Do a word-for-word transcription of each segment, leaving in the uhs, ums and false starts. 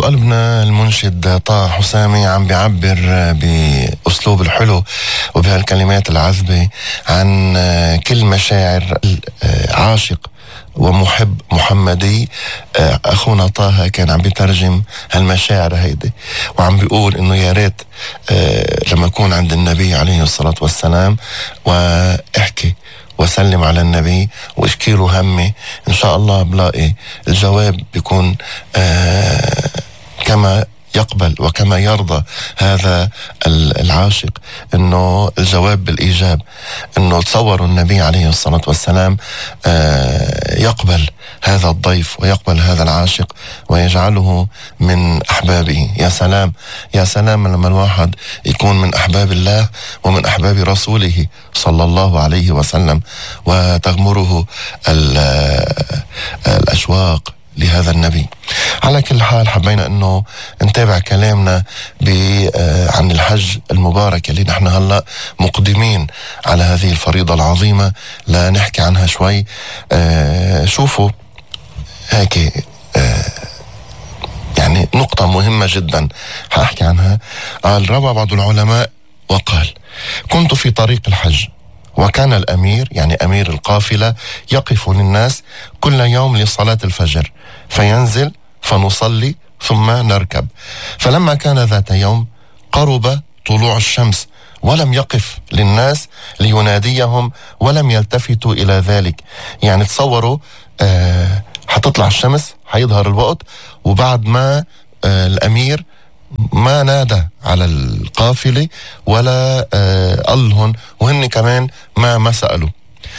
وقلبنا المنشد طه حسامي عم بيعبر بأسلوب الحلو وبهالكلمات العذبة عن كل مشاعر عاشق ومحب محمدي. أخونا طه كان عم بيترجم هالمشاعر هيدي وعم بيقول إنه يا ريت لما أكون عند النبي عليه الصلاة والسلام وأحكي وسلم على النبي واشكي له همي، إن شاء الله بلاقي الجواب بيكون آه كما يقبل وكما يرضى هذا العاشق، إنه الجواب بالإيجاب، إنه تصوروا النبي عليه الصلاة والسلام آه يقبل هذا الضيف ويقبل هذا العاشق ويجعله من أحبابه. يا سلام يا سلام لما الواحد يكون من أحباب الله ومن أحباب رسوله صلى الله عليه وسلم وتغمره الأشواق لهذا النبي. على كل حال حبينا انه نتابع كلامنا عن الحج المبارك اللي نحن هلا مقدمين على هذه الفريضة العظيمة لنحكي عنها شوي. آه شوفوا هيك آه يعني نقطة مهمة جدا هحكي عنها. قال روى بعض العلماء وقال: كنت في طريق الحج وكان الأمير يعني أمير القافلة يقف للناس كل يوم لصلاة الفجر فينزل فنصلي ثم نركب. فلما كان ذات يوم قرب طلوع الشمس ولم يقف للناس ليناديهم ولم يلتفتوا إلى ذلك. يعني تصوروا آه حتطلع الشمس حيظهر الوقت وبعد ما آه الأمير ما نادى على القافلة ولا آه قال لهم وهن كمان ما ما سألوا.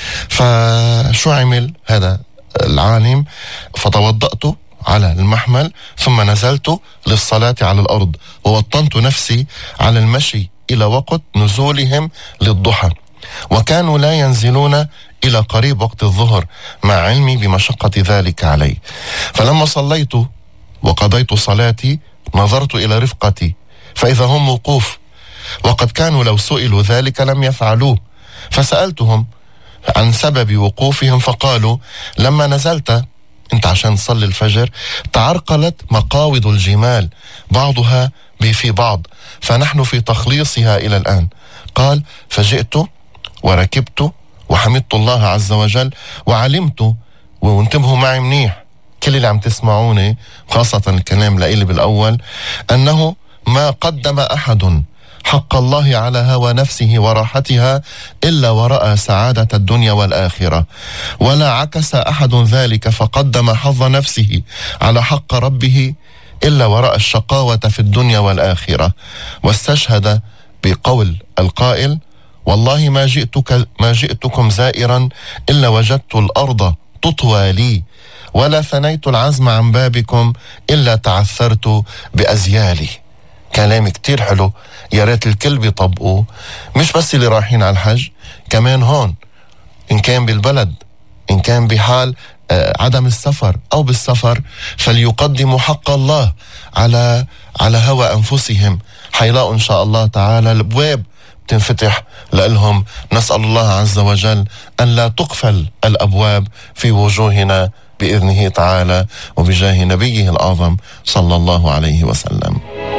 فشو عمل هذا العالم؟ فتوضأت على المحمل ثم نزلت للصلاة على الأرض ووطنت نفسي على المشي إلى وقت نزولهم للضحى، وكانوا لا ينزلون إلى قريب وقت الظهر مع علمي بمشقة ذلك علي. فلما صليت وقضيت صلاتي نظرت إلى رفقتي فإذا هم وقوف، وقد كانوا لو سئلوا ذلك لم يفعلوه. فسألتهم عن سبب وقوفهم فقالوا: لما نزلت انت عشان تصلي الفجر تعرقلت مقاوض الجمال بعضها في بعض فنحن في تخليصها إلى الآن. قال: فجئت وركبت وحمدت الله عز وجل وعلمت، وانتبهوا معي منيح كل اللي عم تسمعوني خاصة الكلام لإلي بالأول، أنه ما قدم أحد حق الله على هوى نفسه وراحتها إلا ورأى سعادة الدنيا والآخرة، ولا عكس أحد ذلك فقدم حظ نفسه على حق ربه إلا ورأى الشقاوة في الدنيا والآخرة. واستشهد بقول القائل: والله ما جئتك ما جئتكم زائرا إلا وجدت الأرض تطوى لي، ولا ثنيت العزم عن بابكم إلا تعثرت بأزيالي. كلام كتير حلو، يا ريت الكل بيطبقوه، مش بس اللي رايحين على الحج، كمان هون إن كان بالبلد إن كان بحال آه عدم السفر أو بالسفر فليقدموا حق الله على على هوى أنفسهم، حيلاقوا إن شاء الله تعالى الأبواب تنفتح لهم. نسأل الله عز وجل أن لا تقفل الأبواب في وجوهنا بإذنه تعالى وبجاه نبيه الأعظم صلى الله عليه وسلم.